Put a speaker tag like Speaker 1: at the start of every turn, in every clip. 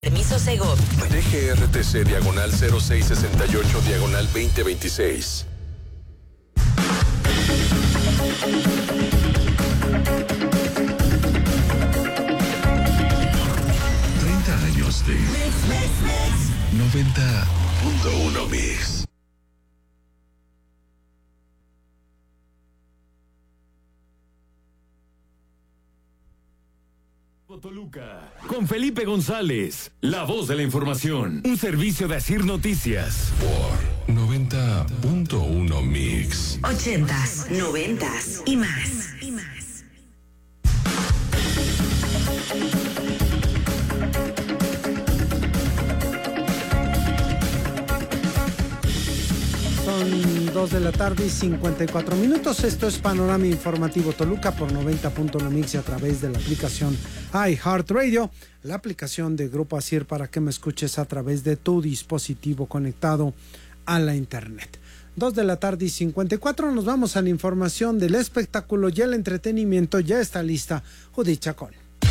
Speaker 1: Permiso Segov.
Speaker 2: DGRTC diagonal 0668 diagonal 2026. De 90.1 Mix.
Speaker 3: Toluca, con Felipe González, la voz de la información, un servicio de Asir Noticias.
Speaker 2: Por 90.1 Mix.
Speaker 1: 80s, 90s y más.
Speaker 4: Son 2 de la tarde y 54 minutos. Esto es Panorama Informativo Toluca por 90.1 Mix y a través de la aplicación iHeartRadio, la aplicación de Grupo Asir para que me escuches a través de tu dispositivo conectado a la internet. 2 de la tarde y 54, nos vamos a la información del espectáculo y el entretenimiento. Ya está lista Judith Chacón.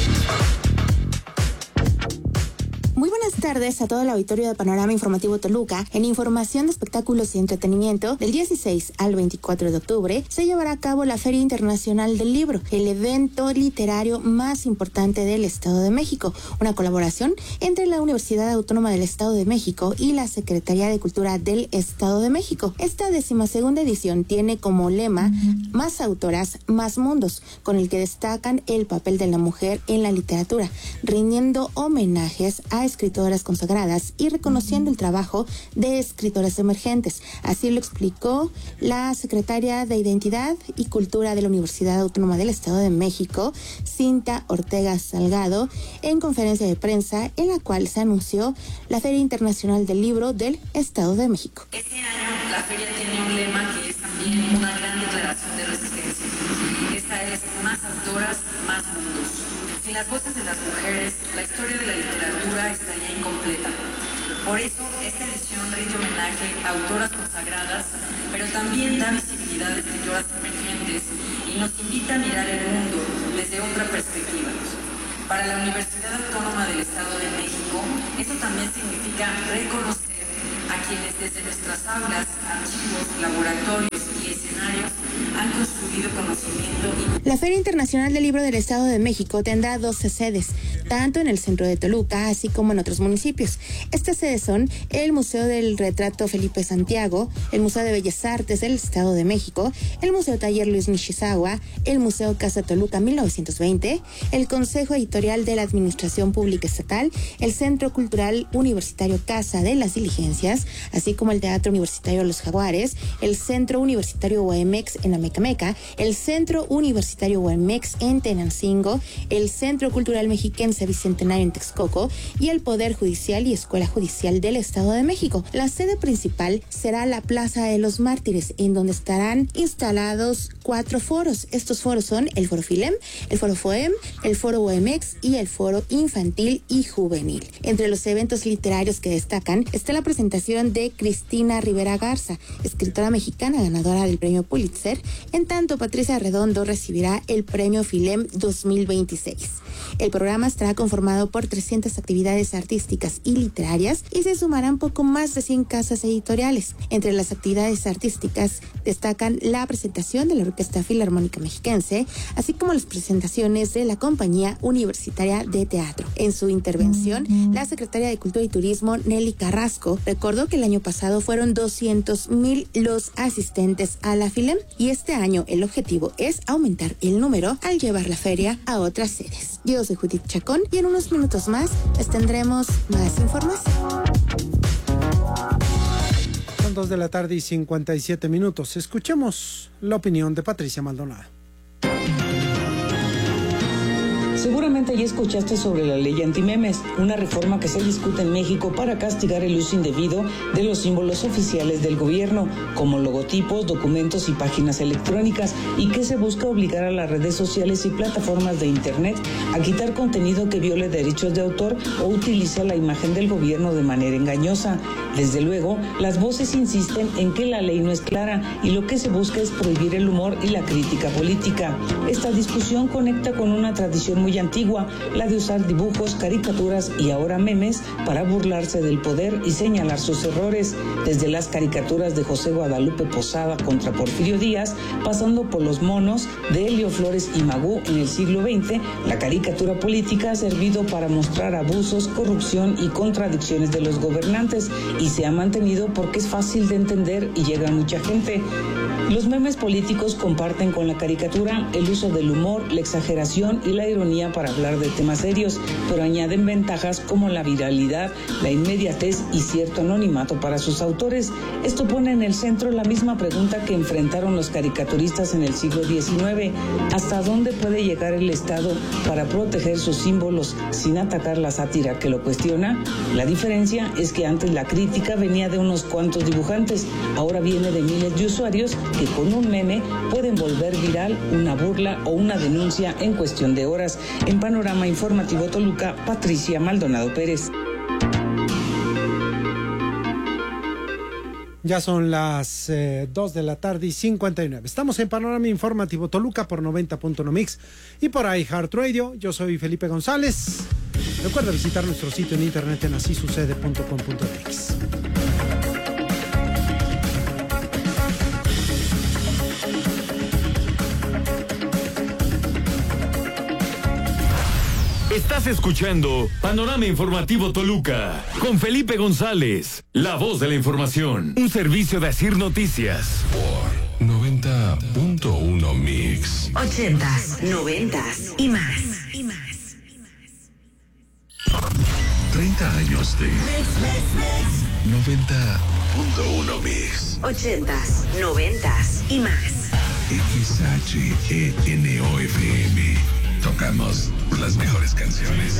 Speaker 5: Muy buenas tardes a todo el auditorio de Panorama Informativo Toluca. En información de espectáculos y entretenimiento, del 16 al 24 de octubre se llevará a cabo la Feria Internacional del Libro, el evento literario más importante del Estado de México, una colaboración entre la Universidad Autónoma del Estado de México y la Secretaría de Cultura del Estado de México. Esta 12ª edición tiene como lema Más autoras, más mundos, con el que destacan el papel de la mujer en la literatura, rindiendo homenajes a escritoras consagradas y reconociendo el trabajo de escritoras emergentes. Así lo explicó la secretaria de Identidad y Cultura de la Universidad Autónoma del Estado de México, Cinta Ortega Salgado, en conferencia de prensa en la cual se anunció la Feria Internacional del Libro del Estado de México.
Speaker 6: Este año la feria tiene un lema que es también una gran declaración de resistencia. Esta es Más autoras, más mundos. Sin las voces de las mujeres, la historia de la literatura estaría incompleta. Por eso, esta edición rinde homenaje a autoras consagradas, pero también da visibilidad a escritoras emergentes y nos invita a mirar el mundo desde otra perspectiva. Para la Universidad Autónoma del Estado de México, eso también significa reconocer a quienes desde nuestras aulas, archivos, laboratorios y escenarios han construido conocimiento y...
Speaker 5: La Feria Internacional del Libro del Estado de México tendrá 12 sedes, tanto en el centro de Toluca, así como en otros municipios. Estas sedes son el Museo del Retrato Felipe Santiago, el Museo de Bellas Artes del Estado de México, el Museo Taller Luis Nishizawa, el Museo Casa Toluca 1920, el Consejo Editorial de la Administración Pública Estatal, el Centro Cultural Universitario Casa de las Diligencias, así como el Teatro Universitario Los Jaguares, el Centro Universitario Guamex en Amecameca, el Centro Universitario Guamex en Tenancingo, el Centro Cultural Mexiquense Bicentenario en Texcoco y el Poder Judicial y Escuela Judicial del Estado de México. La sede principal será la Plaza de los Mártires, en donde estarán instalados 4 foros. Estos foros son el Foro Filem, el Foro Foem, el Foro Guamex y el Foro Infantil y Juvenil. Entre los eventos literarios que destacan está la presentación de Cristina Rivera Garza, escritora mexicana ganadora del premio Pulitzer, en tanto Patricia Redondo recibirá el premio Filem 2026. El programa estará conformado por 300 actividades artísticas y literarias y se sumarán poco más de 100 casas editoriales. Entre las actividades artísticas destacan la presentación de la Orquesta Filarmónica Mexiquense, así como las presentaciones de la Compañía Universitaria de Teatro. En su intervención, la secretaria de Cultura y Turismo, Nelly Carrasco, recordó que el año pasado fueron 200,000 los asistentes a la Filem y este año el objetivo es aumentar el número al llevar la feria a otras sedes. Yo soy Judith Chacón y en unos minutos más les tendremos más información.
Speaker 4: Son 2 de la tarde y 57 minutos. Escuchemos la opinión de Patricia Maldonado.
Speaker 7: Seguramente ya escuchaste sobre la ley antimemes, una reforma que se discute en México para castigar el uso indebido de los símbolos oficiales del gobierno, como logotipos, documentos y páginas electrónicas, y que se busca obligar a las redes sociales y plataformas de Internet a quitar contenido que viole derechos de autor o utilice la imagen del gobierno de manera engañosa. Desde luego, las voces insisten en que la ley no es clara y lo que se busca es prohibir el humor y la crítica política. Esta discusión conecta con una tradición muy muy antigua, la de usar dibujos, caricaturas y ahora memes para burlarse del poder y señalar sus errores, desde las caricaturas de José Guadalupe Posada contra Porfirio Díaz, pasando por los monos de Helio Flores y Magú en el siglo XX, la caricatura política ha servido para mostrar abusos, corrupción y contradicciones de los gobernantes, y se ha mantenido porque es fácil de entender y llega a mucha gente. Los memes políticos comparten con la caricatura el uso del humor, la exageración y la ironía para hablar de temas serios, pero añaden ventajas como la viralidad, la inmediatez y cierto anonimato para sus autores. Esto pone en el centro la misma pregunta que enfrentaron los caricaturistas en el siglo XIX: ¿hasta dónde puede llegar el Estado para proteger sus símbolos sin atacar la sátira que lo cuestiona? La diferencia es que antes la crítica venía de unos cuantos dibujantes, ahora viene de miles de usuarios que con un meme pueden volver viral una burla o una denuncia en cuestión de horas. En Panorama Informativo Toluca, Patricia Maldonado Pérez.
Speaker 4: Ya son las 2 de la tarde y 59. Estamos en Panorama Informativo Toluca por 90.1 Mix y por iHeartRadio. Yo soy Felipe González. Recuerda visitar nuestro sitio en internet en asisucede.com.mx.
Speaker 3: Estás escuchando Panorama Informativo Toluca con Felipe González, la voz de la información. Un servicio de Asir Noticias.
Speaker 2: Por 90.1 Mix.
Speaker 1: 80s, 90s y más.
Speaker 2: 30 años de 90.1 Mix.
Speaker 1: 80s, 90s y más.
Speaker 2: XHENOFM. Tocamos las mejores canciones.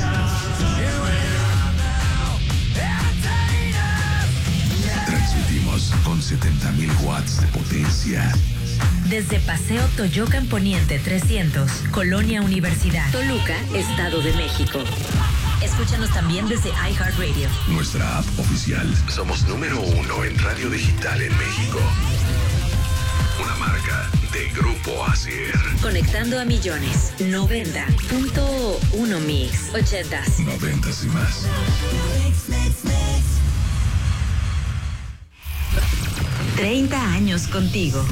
Speaker 2: Transmitimos con 70,000 watts de potencia.
Speaker 8: Desde Paseo Toyocan Poniente 300, Colonia Universidad, Toluca, Estado de México. Escúchanos también desde iHeartRadio.
Speaker 2: Nuestra app oficial. Somos número 1 en radio digital en México. Una marca de Grupo Asir.
Speaker 8: Conectando a millones. 90.1 Mix. 80s.
Speaker 2: 90s y más.
Speaker 8: 30 años contigo.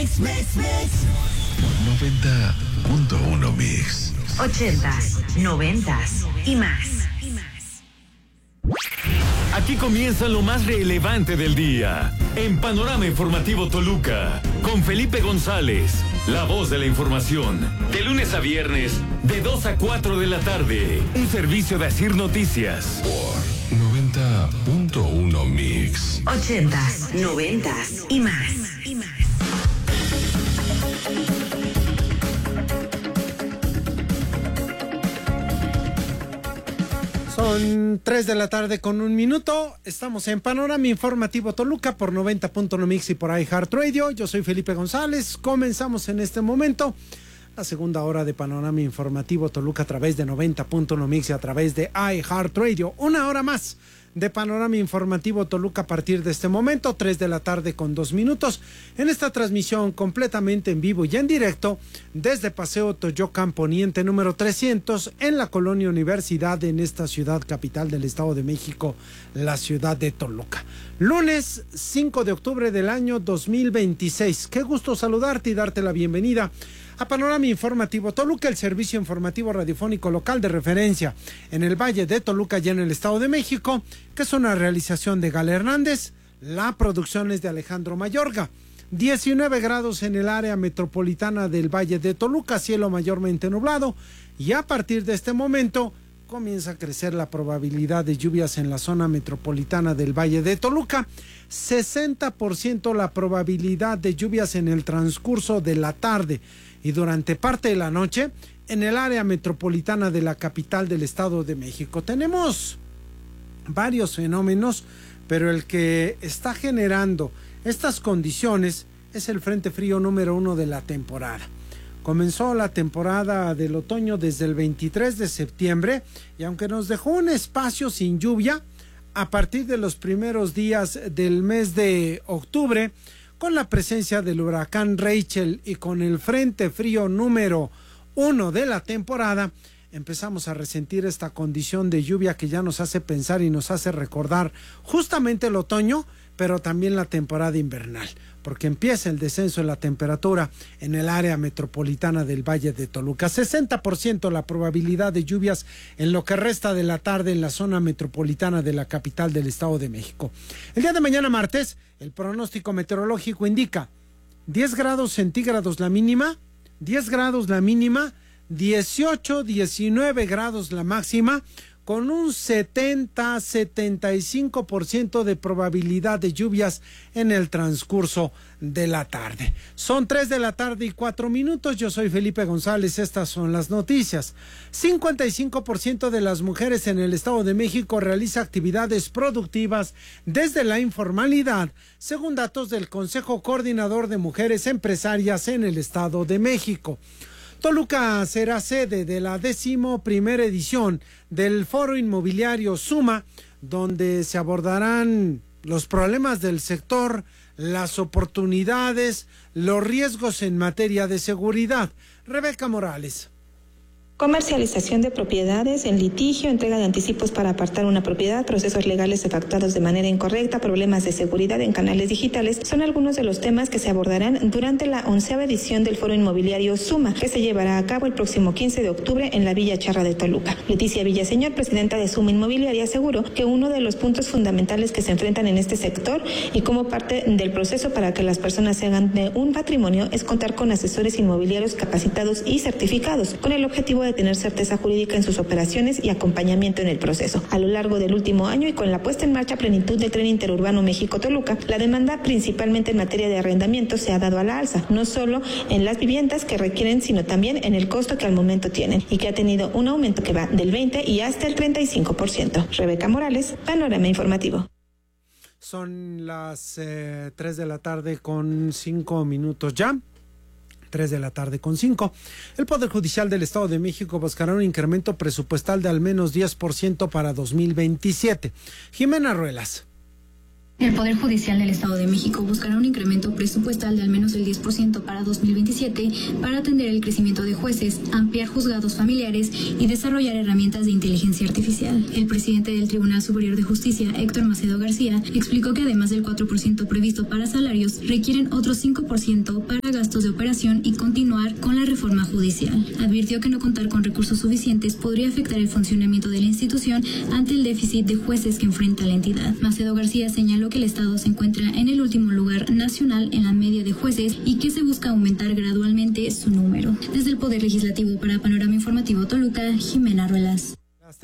Speaker 2: 90.1 Mix.
Speaker 1: 80s, 90s y más.
Speaker 3: Aquí comienza lo más relevante del día. En Panorama Informativo Toluca, con Felipe González, la voz de la información. De lunes a viernes, de 2 a 4 de la tarde. Un servicio de Asir Noticias.
Speaker 2: Por 90.1 Mix.
Speaker 1: 80s, 90s y más.
Speaker 4: Son 3 de la tarde con 1 minuto. Estamos en Panorama Informativo Toluca por 90.1 Mix y por iHeartRadio. Yo soy Felipe González. Comenzamos en este momento la segunda hora de Panorama Informativo Toluca a través de 90.1 Mix y a través de iHeartRadio. Una hora más de Panorama Informativo Toluca a partir de este momento, 3 de la tarde con 2 minutos, en esta transmisión completamente en vivo y en directo desde Paseo Toyocan Poniente número 300 en la Colonia Universidad, en esta ciudad capital del Estado de México, la ciudad de Toluca. Lunes 5 de octubre del año 2026. Qué gusto saludarte y darte la bienvenida a Panorama Informativo Toluca, el servicio informativo radiofónico local de referencia en el Valle de Toluca y en el Estado de México, que es una realización de Gala Hernández. La producción es de Alejandro Mayorga. 19 grados en el área metropolitana del Valle de Toluca, cielo mayormente nublado, y a partir de este momento comienza a crecer la probabilidad de lluvias en la zona metropolitana del Valle de Toluca. 60% la probabilidad de lluvias en el transcurso de la tarde y durante parte de la noche en el área metropolitana de la capital del Estado de México. Tenemos varios fenómenos, pero el que está generando estas condiciones es el Frente Frío número 1 de la temporada. Comenzó la temporada del otoño desde el 23 de septiembre y aunque nos dejó un espacio sin lluvia, a partir de los primeros días del mes de octubre, con la presencia del huracán Rachel y con el Frente Frío número 1 de la temporada, empezamos a resentir esta condición de lluvia que ya nos hace pensar y nos hace recordar justamente el otoño, pero también la temporada invernal, porque empieza el descenso de la temperatura en el área metropolitana del Valle de Toluca. 60% la probabilidad de lluvias en lo que resta de la tarde en la zona metropolitana de la capital del Estado de México. El día de mañana martes, el pronóstico meteorológico indica 10 grados centígrados la mínima, 10 grados la mínima, 18, 19 grados la máxima, con un 70-75% de probabilidad de lluvias en el transcurso de la tarde. Son 3:04 p.m. Yo soy Felipe González. Estas son las noticias. 55% de las mujeres en el Estado de México realiza actividades productivas desde la informalidad, según datos del Consejo Coordinador de Mujeres Empresarias en el Estado de México. Toluca será sede de la 11ª edición del Foro Inmobiliario Suma, donde se abordarán los problemas del sector, las oportunidades, los riesgos en materia de seguridad. Rebeca Morales.
Speaker 9: Comercialización de propiedades, en litigio, entrega de anticipos para apartar una propiedad, procesos legales efectuados de manera incorrecta, problemas de seguridad en canales digitales, son algunos de los temas que se abordarán durante la 11ª edición del Foro Inmobiliario Suma, que se llevará a cabo el próximo 15 de octubre en la Villa Charra de Toluca. Leticia Villaseñor, presidenta de Suma Inmobiliaria, aseguró que uno de los puntos fundamentales que se enfrentan en este sector y como parte del proceso para que las personas se hagan de un patrimonio es contar con asesores inmobiliarios capacitados y certificados, con el objetivo de tener certeza jurídica en sus operaciones y acompañamiento en el proceso. A lo largo del último año y con la puesta en marcha a plenitud del tren interurbano México-Toluca, la demanda principalmente en materia de arrendamiento se ha dado a la alza, no solo en las viviendas que requieren, sino también en el costo que al momento tienen y que ha tenido un aumento que va del 20 y hasta el 35%. Rebeca Morales, Panorama Informativo.
Speaker 4: Son las 3:05 p.m. ya. 3:05 p.m. El Poder Judicial del Estado de México buscará un incremento presupuestal de al menos 10% para 2027. Jimena Ruelas.
Speaker 10: El Poder Judicial del Estado de México buscará un incremento presupuestal de al menos el 10% para 2027 para atender el crecimiento de jueces, ampliar juzgados familiares y desarrollar herramientas de inteligencia artificial. El presidente del Tribunal Superior de Justicia, Héctor Macedo García, explicó que además del 4% previsto para salarios, requieren otro 5% para gastos de operación y continuar con la reforma judicial. Advirtió que no contar con recursos suficientes podría afectar el funcionamiento de la institución ante el déficit de jueces que enfrenta la entidad. Macedo García señaló que el Estado se encuentra en el último lugar nacional en la media de jueces y que se busca aumentar gradualmente su número. Desde el Poder Legislativo para Panorama Informativo Toluca, Jimena Ruelas.
Speaker 4: Las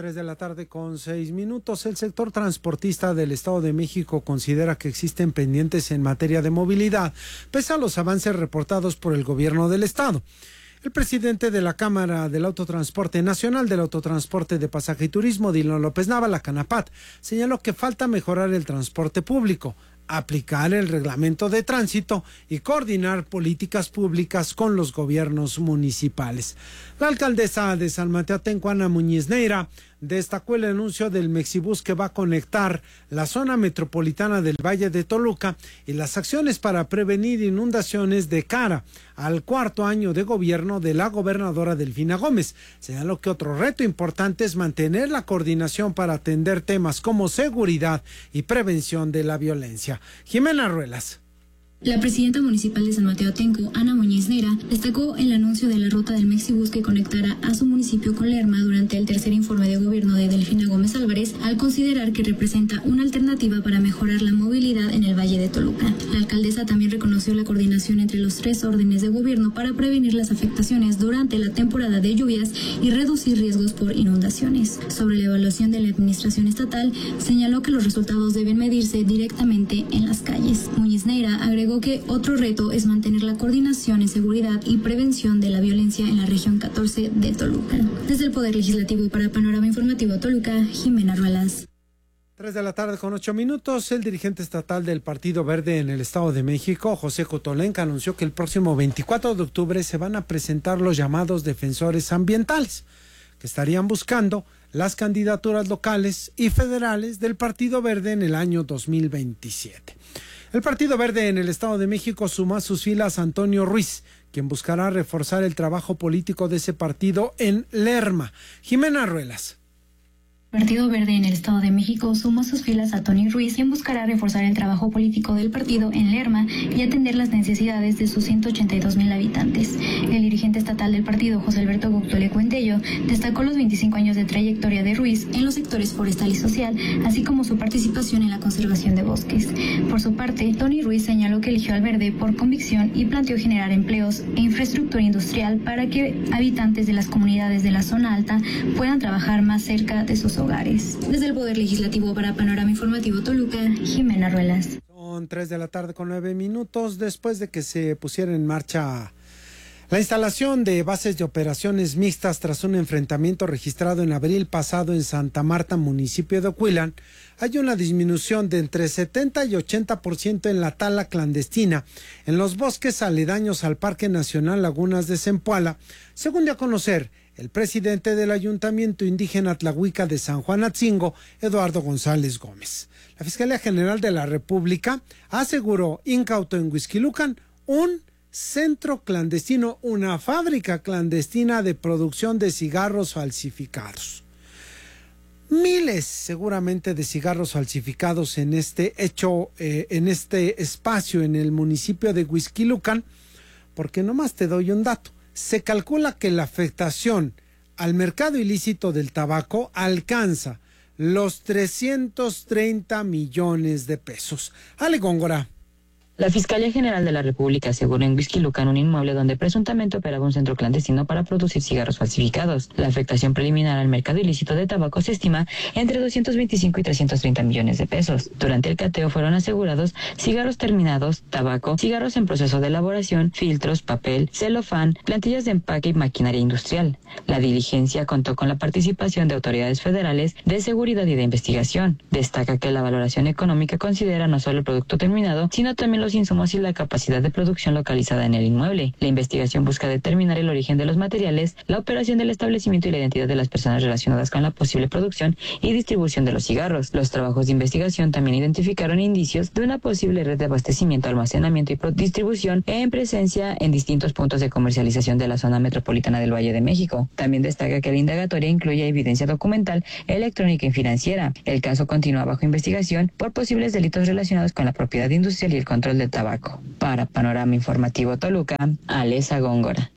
Speaker 4: 3:06 p.m. El sector transportista del Estado de México considera que existen pendientes en materia de movilidad, pese a los avances reportados por el gobierno del Estado. El presidente de la Cámara del Autotransporte Nacional del Autotransporte de Pasaje y Turismo, Dylan López Nava, la CANAPAT, señaló que falta mejorar el transporte público, aplicar el reglamento de tránsito y coordinar políticas públicas con los gobiernos municipales. La alcaldesa de San Mateo Atenco, Ana Muñiz Neira, destacó el anuncio del Mexibus que va a conectar la zona metropolitana del Valle de Toluca y las acciones para prevenir inundaciones de cara al 4º año de gobierno de la gobernadora Delfina Gómez. Señaló que otro reto importante es mantener la coordinación para atender temas como seguridad y prevención de la violencia. Jimena Ruelas.
Speaker 10: La presidenta municipal de San Mateo Atenco, Ana Muñiz Neira, destacó el anuncio de la ruta del Mexibus que conectará a su municipio con Lerma durante el tercer informe de gobierno de Delfina Gómez Álvarez, al considerar que representa una alternativa para mejorar la movilidad en el Valle de Toluca. La alcaldesa también reconoció la coordinación entre los 3 órdenes de gobierno para prevenir las afectaciones durante la temporada de lluvias y reducir riesgos por inundaciones. Sobre la evaluación de la administración estatal, señaló que los resultados deben medirse directamente en las calles. Muñiz Neira agregó que otro reto es mantener la coordinación en seguridad y prevención de la violencia en la región 14 de Toluca. Desde el Poder Legislativo y para Panorama Informativo Toluca, Jimena Ruelas.
Speaker 4: 3:08 p.m. El dirigente estatal del Partido Verde en el Estado de México, José Cotolenca, anunció que el próximo 24 de octubre se van a presentar los llamados defensores ambientales, que estarían buscando las candidaturas locales y federales del Partido Verde en el año 2027. El Partido Verde en el Estado de México sumó a sus filas a Antonio Ruiz, quien buscará reforzar el trabajo político de ese partido en Lerma. Jimena Ruelas.
Speaker 10: El Partido Verde en el Estado de México sumó sus filas a Tony Ruiz, quien buscará reforzar el trabajo político del partido en Lerma y atender las necesidades de sus 182,000 habitantes. El dirigente estatal del partido, José Alberto Goctole Cuentello, destacó los 25 años de trayectoria de Ruiz en los sectores forestal y social, así como su participación en la conservación de bosques. Por su parte, Tony Ruiz señaló que eligió al Verde por convicción y planteó generar empleos e infraestructura industrial para que habitantes de las comunidades de la zona alta puedan trabajar más cerca de sus hogares. Desde el Poder Legislativo para Panorama Informativo Toluca, Jimena Ruelas.
Speaker 4: Son 3:09 después de que se pusiera en marcha la instalación de bases de operaciones mixtas tras un enfrentamiento registrado en abril pasado en Santa Marta, municipio de Ocuilán. Hay una disminución de entre 70 y 80% en la tala clandestina en los bosques aledaños al Parque Nacional Lagunas de Zempoala, según dio a conocer el presidente del Ayuntamiento Indígena Tlahuica de San Juan Atzingo, Eduardo González Gómez. La Fiscalía General de la República aseguró incautó en Huixquilucan un centro clandestino, una fábrica clandestina de producción de cigarros falsificados. Miles seguramente de cigarros falsificados en este espacio en el municipio de Huixquilucan, porque nomás te doy un dato. Se calcula que la afectación al mercado ilícito del tabaco alcanza los 330 millones de pesos. Ale Góngora.
Speaker 11: La Fiscalía General de la República aseguró en Huixquilucan un inmueble donde presuntamente operaba un centro clandestino para producir cigarros falsificados. La afectación preliminar al mercado ilícito de tabaco se estima entre 225 y 330 millones de pesos. Durante el cateo fueron asegurados cigarros terminados, tabaco, cigarros en proceso de elaboración, filtros, papel, celofán, plantillas de empaque y maquinaria industrial. La diligencia contó con la participación de autoridades federales de seguridad y de investigación. Destaca que la valoración económica considera no solo el producto terminado, sino también los insumos y la capacidad de producción localizada en el inmueble. La investigación busca determinar el origen de los materiales, la operación del establecimiento y la identidad de las personas relacionadas con la posible producción y distribución de los cigarros. Los trabajos de investigación también identificaron indicios de una posible red de abastecimiento, almacenamiento y distribución en presencia en distintos puntos de comercialización de la zona metropolitana del Valle de México. También destaca que la indagatoria incluye evidencia documental, electrónica y financiera. El caso continúa bajo investigación por posibles delitos relacionados con la propiedad industrial y el control del tabaco. Para Panorama Informativo Toluca, Alesa Góngora.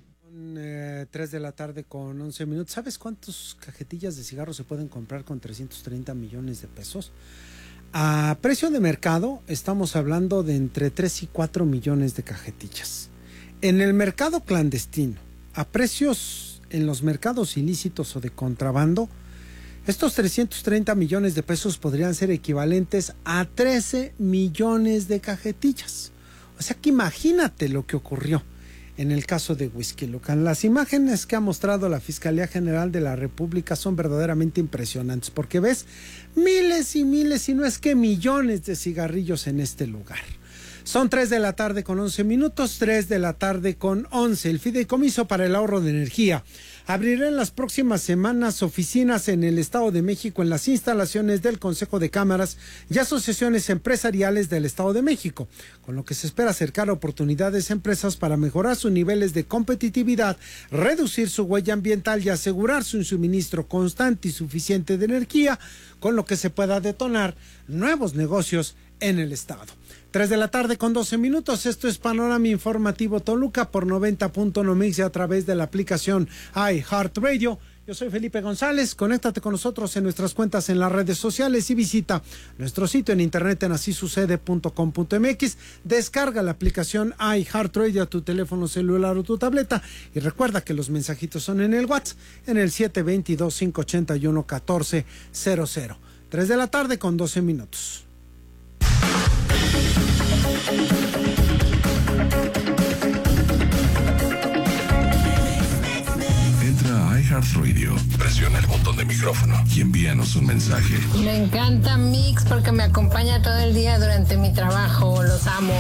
Speaker 4: 3:11 ¿Sabes cuántas cajetillas de cigarros se pueden comprar con 330 millones de pesos? A precio de mercado estamos hablando de entre 3 y 4 millones de cajetillas. En el mercado clandestino, a precios en los mercados ilícitos o de contrabando, estos 330 millones de pesos podrían ser equivalentes a 13 millones de cajetillas. O sea que imagínate lo que ocurrió en el caso de Huixquilucan. Las imágenes que ha mostrado la Fiscalía General de la República son verdaderamente impresionantes, porque ves miles y miles, y no es que millones de cigarrillos en este lugar. Son 3:11, 3:11. El Fideicomiso para el Ahorro de Energía abrirá en las próximas semanas oficinas en el Estado de México en las instalaciones del Consejo de Cámaras y Asociaciones Empresariales del Estado de México, con lo que se espera acercar oportunidades a empresas para mejorar sus niveles de competitividad, reducir su huella ambiental y asegurarse un suministro constante y suficiente de energía, con lo que se pueda detonar nuevos negocios en el Estado. 3:12. Esto es Panorama Informativo Toluca por 90.1 MX a través de la aplicación iHeartRadio. Yo soy Felipe González. Conéctate con nosotros en nuestras cuentas en las redes sociales y visita nuestro sitio en internet en asisucede.com.mx. Descarga la aplicación iHeartRadio a tu teléfono celular o tu tableta y recuerda que los mensajitos son en el WhatsApp en el 722-581-1400. 3:12.
Speaker 2: Entra a iHeartRadio, presiona el botón de micrófono y envíanos un mensaje.
Speaker 12: Me encanta Mix porque me acompaña todo el día durante mi trabajo. Los amo.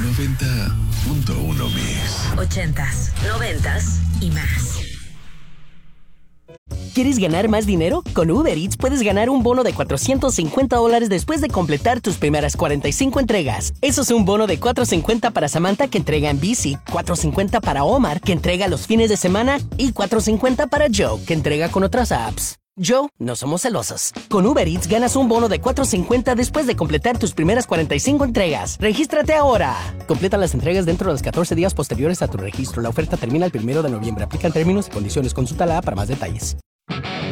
Speaker 2: 90.1 Mix.
Speaker 8: 80s, 90s y más.
Speaker 13: ¿Quieres ganar más dinero? Con Uber Eats puedes ganar un bono de $450 después de completar tus primeras 45 entregas. Eso es un bono de $450 para Samantha, que entrega en bici, $450 para Omar, que entrega los fines de semana, y $450 para Joe, que entrega con otras apps. Joe, no somos celosos. Con Uber Eats ganas un bono de $450 después de completar tus primeras 45 entregas. ¡Regístrate ahora! Completa las entregas dentro de los 14 días posteriores a tu registro. La oferta termina el 1 de noviembre. Aplican términos y condiciones. Consulta la app para más detalles.